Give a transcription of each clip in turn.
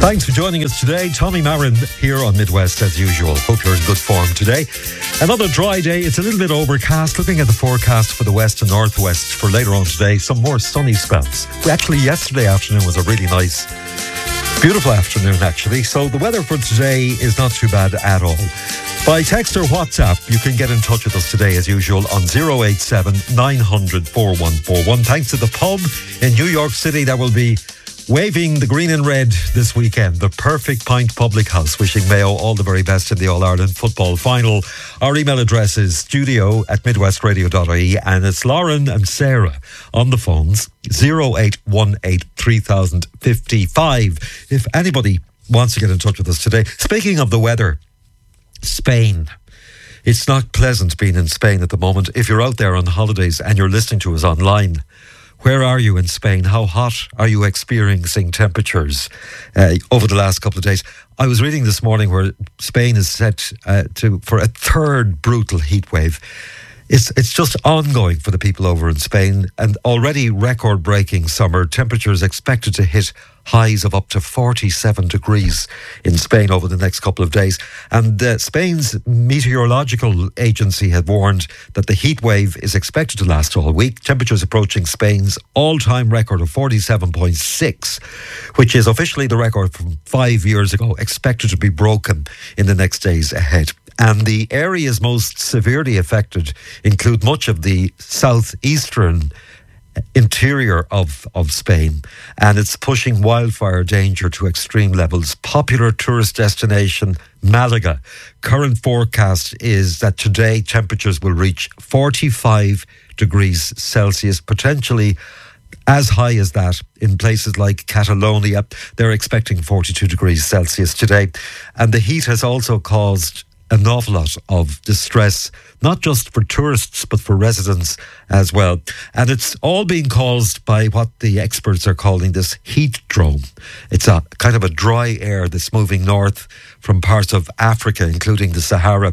Thanks for joining us today. Tommy Marin here on Midwest as usual. Hope you're in good form today. Another dry day. It's a little bit overcast. Looking at the forecast for the west and northwest for later on today, some more sunny spells. Actually, yesterday afternoon was a really nice, beautiful afternoon actually. So the weather for today is not too bad at all. By text or WhatsApp, you can get in touch with us today as usual on 087 900 4141. Thanks to the pub in New York City that will be waving the green and red this weekend, the Perfect Pint Public House. Wishing Mayo all the very best in the All-Ireland football final. Our email address is studio@midwestradio.ie, and it's Lauren and Sarah on the phones 0818 3000 55 if anybody wants to get in touch with us today. Speaking of the weather, Spain. It's not pleasant being in Spain at the moment. If you're out there on holidays and you're listening to us online, where are you in Spain? How hot are you experiencing temperatures over the last couple of days? I was reading this morning where Spain is set for a third brutal heat wave. It's just ongoing for the people over in Spain, and already record-breaking summer temperatures expected to hit highs of up to 47 degrees in Spain over the next couple of days. And Spain's meteorological agency had warned that the heat wave is expected to last all week. Temperatures approaching Spain's all-time record of 47.6, which is officially the record from 5 years ago, expected to be broken in the next days ahead. And the areas most severely affected include much of the southeastern interior of Spain, and it's pushing wildfire danger to extreme levels. Popular tourist destination Malaga. Current forecast is that today temperatures will reach 45 degrees Celsius, potentially as high as that in places like Catalonia. They're expecting 42 degrees Celsius today. And the heat has also caused an awful lot of distress, not just for tourists, but for residents as well. And it's all being caused by what the experts are calling this heat dome. It's a kind of a dry air that's moving north from parts of Africa, including the Sahara.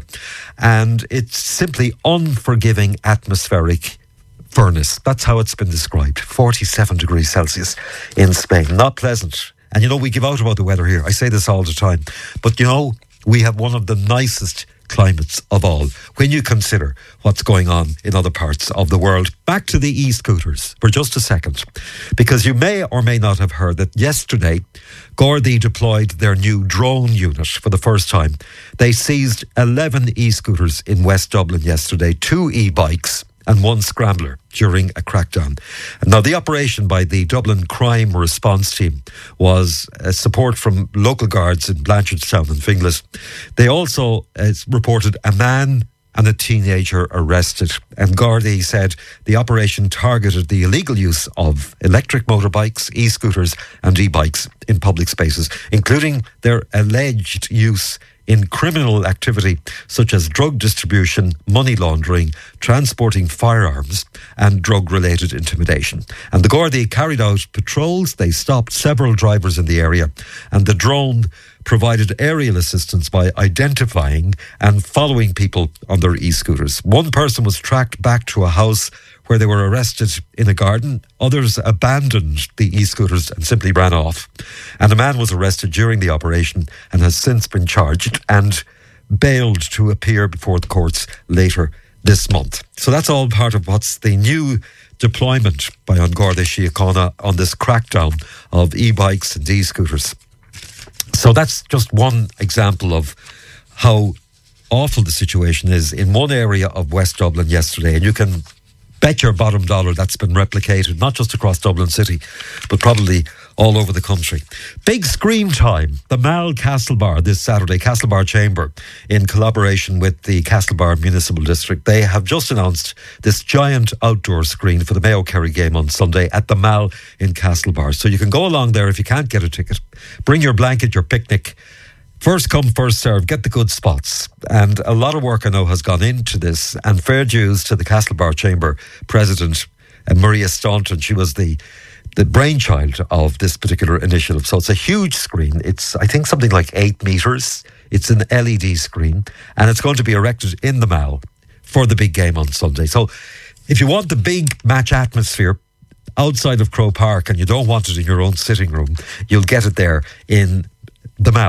And it's simply unforgiving atmospheric furnace. That's how it's been described. 47 degrees Celsius in Spain. Not pleasant. And you know, we give out about the weather here. I say this all the time. But you know, we have one of the nicest climates of all when you consider what's going on in other parts of the world. Back to the e-scooters for just a second, because you may or may not have heard that yesterday Gardaí deployed their new drone unit for the first time. They seized 11 e-scooters in West Dublin yesterday, 2 e-bikes and 1 scrambler during a crackdown. Now, the operation by the Dublin Crime Response Team was support from local guards in Blanchardstown and Finglas. They also reported a man and a teenager arrested. And Gardaí said the operation targeted the illegal use of electric motorbikes, e-scooters and e-bikes in public spaces, including their alleged use in criminal activity such as drug distribution, money laundering, transporting firearms and drug-related intimidation. And the Gardaí carried out patrols. They stopped several drivers in the area, and the drone provided aerial assistance by identifying and following people on their e-scooters. One person was tracked back to a house where they were arrested in a garden. Others abandoned the e-scooters and simply ran off. And a man was arrested during the operation and has since been charged and bailed to appear before the courts later this month. So that's all part of what's the new deployment by An Garda Síochána on this crackdown of e-bikes and e-scooters. So that's just one example of how awful the situation is in one area of West Dublin yesterday. And you can bet your bottom dollar that's been replicated, not just across Dublin City, but probably all over the country. Big screen time. The Mall Castlebar this Saturday, Castlebar Chamber, in collaboration with the Castlebar Municipal District. They have just announced this giant outdoor screen for the Mayo Kerry game on Sunday at the Mall in Castlebar. So you can go along there if you can't get a ticket. Bring your blanket, your picnic. First come, first serve, get the good spots. And a lot of work I know has gone into this, and fair dues to the Castlebar Chamber President, Maria Staunton. She was the brainchild of this particular initiative. So it's a huge screen. It's, I think, something like 8 metres. It's an LED screen, and it's going to be erected in the Mall for the big game on Sunday. So if you want the big match atmosphere outside of Croke Park and you don't want it in your own sitting room, you'll get it there in the mouth.